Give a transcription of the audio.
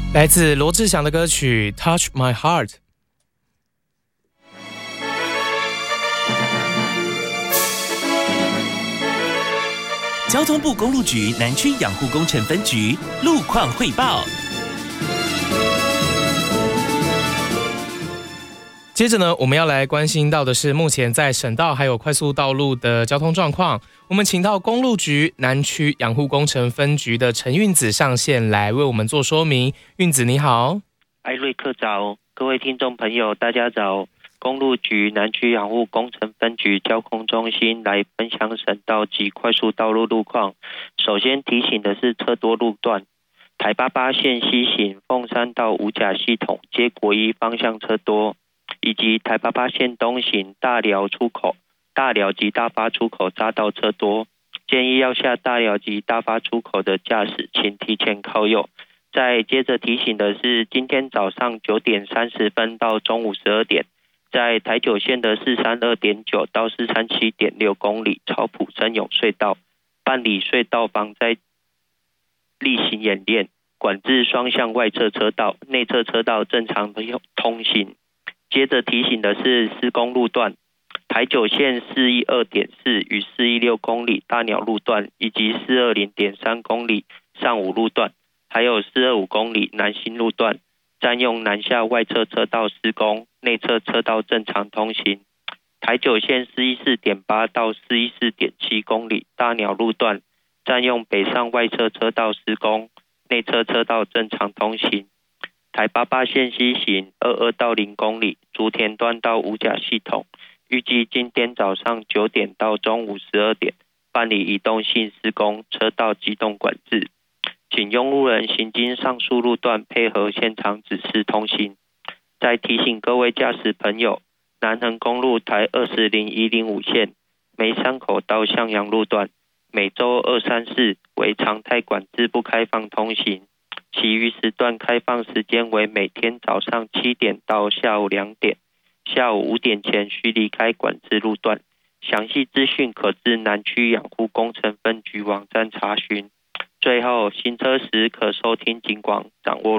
来自罗志祥的歌曲《Touch My Heart》。 交通部公路局南区养护工程分局路况汇报。 接着呢，我们要来关心到的是目前在省道还有快速道路的交通状况。我们请到公路局南区养护工程分局的陈运子上线来为我们做说明。运子你好。 艾瑞克早，各位听众朋友大家早。公路局南区养护工程分局交通中心来分享省道及快速道路路况。首先提醒的是车多路段，台88线西行凤山到五甲系统接国一方向车多，以及台88线东行大寮出口、大寮及大发出口匝道车多，建议要下大寮及大发出口的驾驶请提前靠右。再接着提醒的是，今天早上9点30分到中午12点，在台九线的432.9到437.6公里草埔深涌隧道办理隧道防灾例行演练，管制双向外侧车道、内侧车道正常的通行。接着提醒的是施工路段，台九线412.4与416公里大鸟路段，以及420.3公里上武路段，还有425公里南新路段，占用南下外侧车道施工，内侧车道正常通行。台九线414.8到414.7公里大鸟路段，占用北上外侧车道施工，内侧车道正常通行。台88线西行22到0公里竹田端到五甲系统，预计今天早上9点到中午12点办理移动性施工，车道机动管制。请用路人行经上述路段配合现场指示通行。再提醒各位驾驶朋友，南横公路台200105线梅山口到向阳路段，每周2、3、4为常态管制不开放通行，其余时段开放时间为每天早上7点到下午2点，下午5点前需离开管制路段。详细资讯可至南区养护工程分局网站查询。最后，行车时可收听警广，掌握